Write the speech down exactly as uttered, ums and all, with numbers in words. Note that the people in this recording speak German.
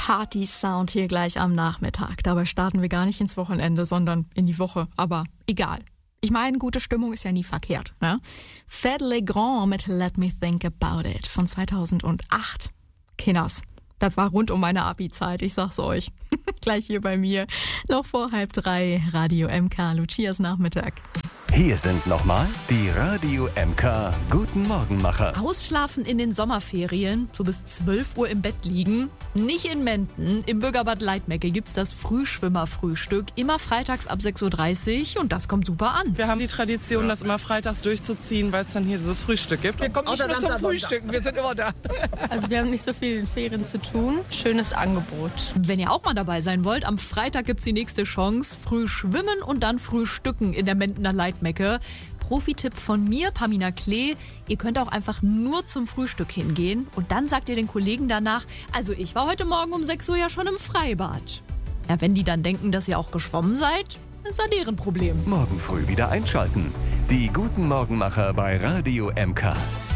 Party-Sound hier gleich am Nachmittag. Dabei starten wir gar nicht ins Wochenende, sondern in die Woche. Aber egal. Ich meine, gute Stimmung ist ja nie verkehrt, ne? Fed Le Grand mit Let Me Think About It von zweitausendacht. Kinders, das war rund um meine Abi-Zeit, ich sag's euch. Gleich hier bei mir, noch vor halb drei, Radio M K, Lucias Nachmittag. Hier sind nochmal die Radio M K Guten Morgenmacher. Ausschlafen in den Sommerferien, so bis zwölf Uhr im Bett liegen. Nicht in Menden, im Bürgerbad Leitmecke gibt's das Frühschwimmerfrühstück. Immer freitags ab sechs Uhr dreißig und das kommt super an. Wir haben die Tradition, ja. das immer freitags durchzuziehen, weil es dann hier dieses Frühstück gibt. Wir kommen nicht nur zum Frühstücken, wir sind immer da. Also wir haben nicht so viel in den Ferien zu tun. Schönes Angebot. Wenn ihr auch mal dabei sein wollt, am Freitag gibt's die nächste Chance. Früh schwimmen und dann Frühstücken in der Mendener Leitmecke. Profi-Tipp von mir, Pamina Klee. Ihr könnt auch einfach nur zum Frühstück hingehen und dann sagt ihr den Kollegen danach, also ich war heute Morgen um sechs Uhr ja schon im Freibad. Ja, wenn die dann denken, dass ihr auch geschwommen seid, ist das deren Problem. Morgen früh wieder einschalten. Die Guten Morgenmacher bei Radio M K.